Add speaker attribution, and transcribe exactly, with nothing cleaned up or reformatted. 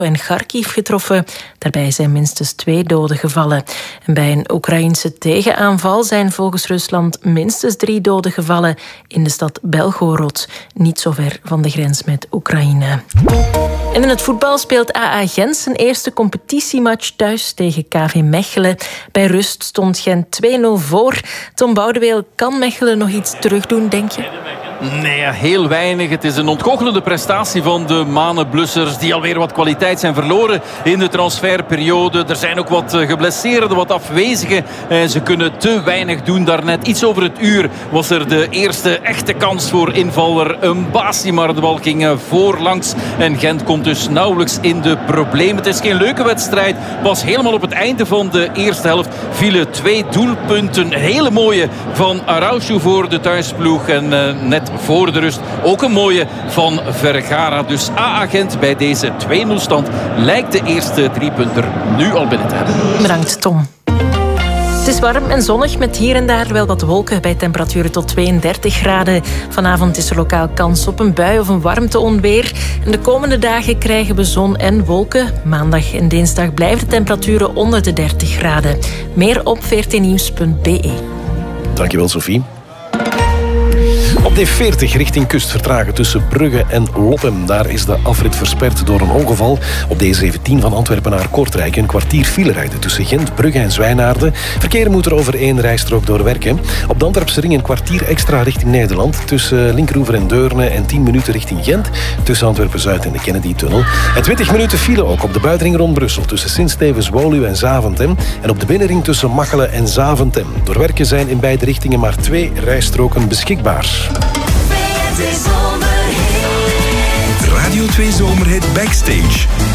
Speaker 1: en Kharkiv getroffen. Daarbij zijn minstens twee doden gevallen. En bij een Oekraïense tegenaanval zijn volgens Rusland minstens drie doden gevallen in de stad Belgorod, niet zo ver van de grens met Oekraïne. En in het voetbal speelt A A Gent zijn eerste competitiematch thuis tegen K V Mechelen. Bij rust stond Gent twee nul voor. Tom Boudeweel, kan Mechelen nog iets terugdoen, denk je?
Speaker 2: Nee, heel weinig. Het is een ontgoochelende prestatie van de Manenblussers, die alweer wat kwaliteit zijn verloren in de transferperiode. Er zijn ook wat geblesseerden, wat afwezigen. Ze kunnen te weinig doen. Daarnet, iets over het uur, was er de eerste echte kans voor invaller Mbasi, maar de bal ging voorlangs. En Gent komt dus nauwelijks in de problemen. Het is geen leuke wedstrijd. Pas helemaal op het einde van de eerste helft vielen twee doelpunten. Een hele mooie van Araujo voor de thuisploeg. En uh, net voor de rust ook een mooie van Vergara. Dus A A Gent bij deze twee nul stand lijkt de eerste driepunter nu al binnen te hebben.
Speaker 1: Bedankt, Tom. Het is warm en zonnig met hier en daar wel wat wolken bij temperaturen tot tweeëndertig graden. Vanavond is er lokaal kans op een bui of een warmteonweer. En de komende dagen krijgen we zon en wolken. Maandag en dinsdag blijven de temperaturen onder de dertig graden. Meer op v r t nieuws punt b e.
Speaker 3: Dankjewel, Sophie. Op D veertig richting kust vertragen tussen Brugge en Loppem. Daar is de afrit versperd door een ongeval. Op D zeventien van Antwerpen naar Kortrijk een kwartier file rijden tussen Gent, Brugge en Zwijnaarden. Verkeer moet er over één rijstrook doorwerken. Op de Antwerpse ring een kwartier extra richting Nederland. Tussen Linkeroever en Deurne en tien minuten richting Gent. Tussen Antwerpen-Zuid en de Kennedy-tunnel. En twintig minuten file ook op de buitenring rond Brussel. Tussen Sint-Stevens, Woluwe en Zaventem. En op de binnenring tussen Machelen en Zaventem. Doorwerken zijn in beide richtingen maar twee rijstroken beschikbaar.
Speaker 4: Radio twee Zomerhit Backstage.